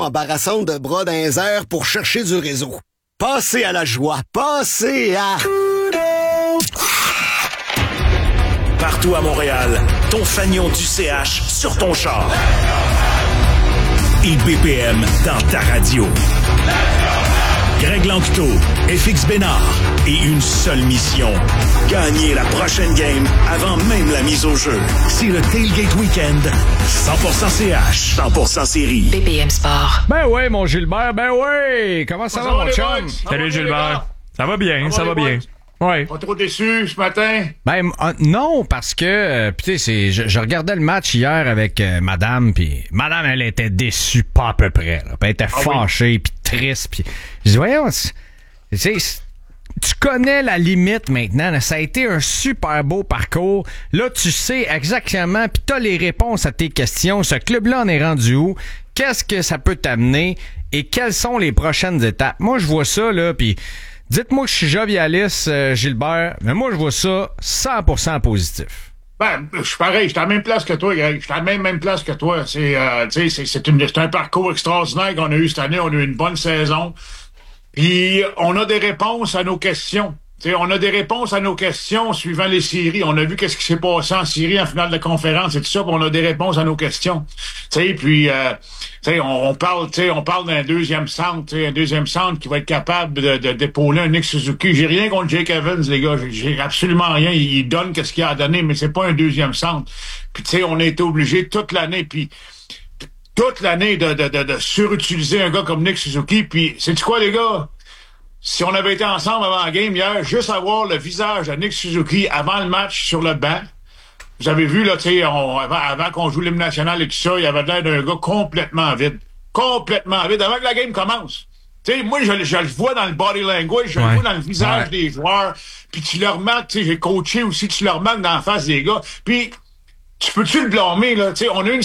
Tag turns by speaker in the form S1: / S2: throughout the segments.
S1: embarrassante de bras dans les airs pour chercher du réseau. Passez à la joie. Passez à...
S2: Partout à Montréal, ton fanion du CH sur ton char. Et BPM dans ta radio. Greg Lanctot, FX Bénard et une seule mission. Gagner la prochaine game avant même la mise au jeu. C'est le Tailgate Weekend. 100% CH, 100% série.
S3: BPM Sport.
S4: Ben ouais, mon Gilbert, ben ouais. Comment ça va, mon chum?
S5: Salut, Gilbert. Ça va bien, ça va bien. Ouais.
S6: Pas trop déçu ce matin?
S4: Ben non, parce que tu sais, je regardais le match hier avec madame, puis madame, elle était déçue pas à peu près. Là. Elle était fâchée, puis triste, puis je dis voyons, tu connais la limite maintenant. Là. Ça a été un super beau parcours. Là, tu sais exactement, puis t'as les réponses à tes questions. Ce club-là en est rendu où? Qu'est-ce que ça peut t'amener? Et quelles sont les prochaines étapes? Moi, je vois ça, là, puis dites-moi que je suis jovialiste, Gilbert, mais moi, je vois ça 100% positif.
S6: Ben, je suis pareil, je suis à la même place que toi, Greg. Je suis à la même place que toi. C'est un parcours extraordinaire qu'on a eu cette année. On a eu une bonne saison. Puis, on a des réponses à nos questions. T'sais, on a des réponses à nos questions suivant les séries. On a vu qu'est-ce qui s'est passé en série, en finale de conférence et tout ça, puis on a des réponses à nos questions. Puis on parle d'un deuxième centre, un deuxième centre qui va être capable d'épauler un Nick Suzuki. J'ai rien contre Jake Evans, les gars. J'ai absolument rien. Il donne qu'est-ce qu'il a à donner, mais c'est pas un deuxième centre. Puis on a été obligé toute l'année, de surutiliser un gars comme Nick Suzuki. Puis sais-tu quoi, les gars? Si on avait été ensemble avant la game hier, juste avoir le visage de Nick Suzuki avant le match sur le banc, vous avez vu, là, avant qu'on joue l'hymne national et tout ça, il avait l'air d'un gars complètement vide. Complètement vide, avant que la game commence. Moi, je le vois dans le body language, je le vois dans le visage des joueurs, puis tu le remarques, j'ai coaché aussi, tu le remarques dans la face des gars, puis tu peux-tu le blâmer, là? On a eu une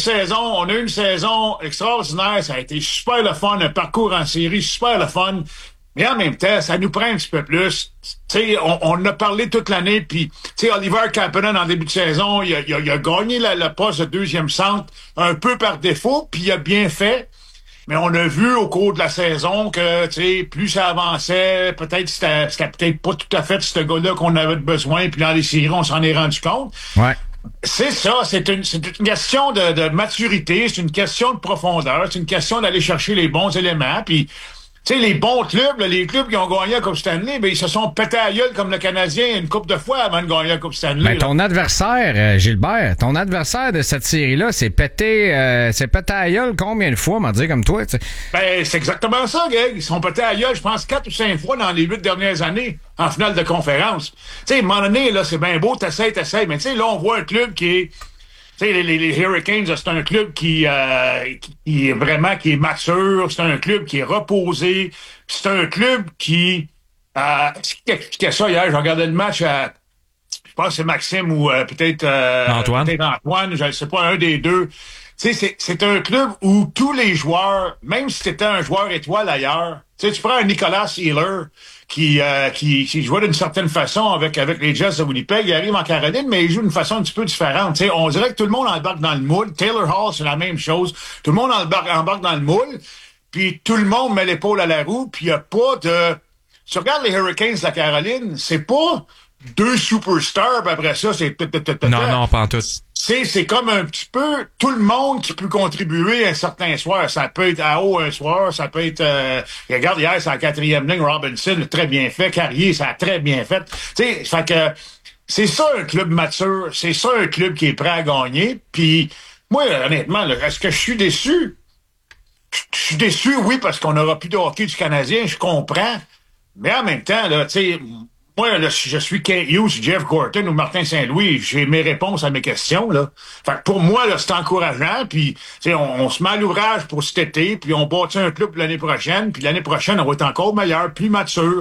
S6: saison extraordinaire, ça a été super le fun, un parcours en série, super le fun. Mais en même temps, ça nous prend un petit peu plus. On a parlé toute l'année, puis Oliver Kapanen, en début de saison, il a gagné le poste de deuxième centre un peu par défaut, puis il a bien fait. Mais on a vu au cours de la saison que plus ça avançait, peut-être c'était peut-être pas tout à fait ce gars-là qu'on avait besoin, puis dans les séries, on s'en est rendu compte. Ouais. C'est ça, c'est une question de maturité, c'est une question de profondeur, c'est une question d'aller chercher les bons éléments, puis les bons clubs, là, les clubs qui ont gagné la Coupe Stanley, ben ils se sont pétés à la gueule comme le Canadien une couple de fois avant de gagner la Coupe Stanley.
S4: Ben, ton adversaire, Gilbert, ton adversaire de cette série-là, c'est pété à la gueule combien de fois, on va dire comme toi, t'sais?
S6: Ben, c'est exactement ça, Greg. Ils sont pétés à la gueule, je pense, 4 ou 5 fois dans les 8 dernières années, en finale de conférence. À un moment donné, là, c'est bien beau, t'essayes, mais là, on voit un club qui est... les Hurricanes, c'est un club qui est vraiment qui est mature, c'est un club qui est reposé, c'est un club qui expliquait ça hier, je regardais le match à je pense que c'est Maxime ou peut-être Antoine, je ne sais pas, un des deux. C'est un club où tous les joueurs, même si c'était un joueur étoile ailleurs, tu prends un Nicolas Healer qui jouait d'une certaine façon avec les Jets de Winnipeg, il arrive en Caroline, mais il joue d'une façon un petit peu différente. On dirait que tout le monde embarque dans le moule. Taylor Hall, c'est la même chose. Tout le monde embarque dans le moule, puis tout le monde met l'épaule à la roue, puis il n'y a pas de... Tu regardes les Hurricanes de la Caroline, c'est pas deux superstars, puis après ça, c'est...
S5: Non, pas en tout.
S6: C'est comme un petit peu tout le monde qui peut contribuer un certain soir. Ça peut être à haut un soir, ça peut être... regarde, hier, c'est la 4e ligne, Robinson, très bien fait. Carrier, ça a très bien fait. Fait que c'est ça un club mature, c'est ça un club qui est prêt à gagner. Puis moi, honnêtement, là, est-ce que je suis déçu? Je suis déçu, oui, parce qu'on n'aura plus de hockey du Canadien, je comprends. Mais en même temps, là, tu sais... Moi, là, si je suis Kent Hughes, Jeff Gorton ou Martin Saint-Louis, j'ai mes réponses à mes questions, là. Fait que pour moi, là, c'est encourageant, puis on se met à l'ouvrage pour cet été, puis on bâtit un club l'année prochaine, puis l'année prochaine, on va être encore meilleur, plus mature,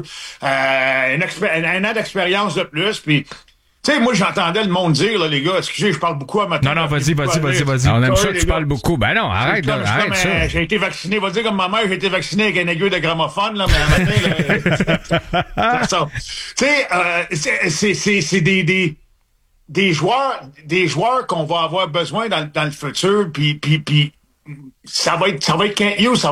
S6: un an d'expérience de plus, puis... Tu sais, moi, j'entendais le monde dire, là, les gars, excusez, je parle beaucoup à matin.
S5: Non, vas-y.
S4: On aime ça que tu parles beaucoup. Ben non, arrête ça.
S6: J'ai été vacciné, va dire comme ma mère, j'ai été vacciné avec un aiguille de gramophone, là, mais un matin, là, tu sais, c'est des joueurs qu'on va avoir besoin dans le futur, puis ça va être Kent Hughes,